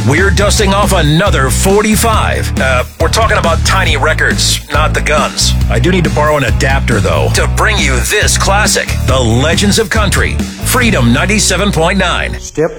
we're dusting off another 45. We're talking about tiny records, not the guns. I do need to borrow an adapter, though, to bring you this classic, The Legends of Country, Freedom 97.9. Step